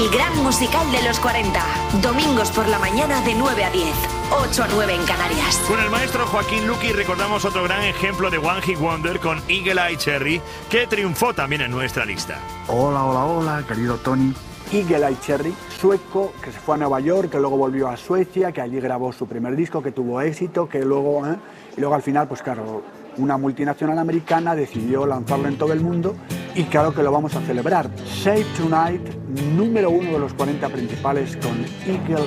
El gran musical de los 40. Domingos por la mañana de 9 a 10. 8 a 9 en Canarias. Con el maestro Joaquín Luqui recordamos otro gran ejemplo de One Hit Wonder con Eagle Eye Cherry, que triunfó también en nuestra lista. Hola, querido Tony. Eagle Eye Cherry, sueco, que se fue a Nueva York, que luego volvió a Suecia, que allí grabó su primer disco, que tuvo éxito, que luego, y luego al final, pues claro, una multinacional americana decidió lanzarlo en todo el mundo y claro que lo vamos a celebrar. Save Tonight, número 1 de los 40 principales con Eagle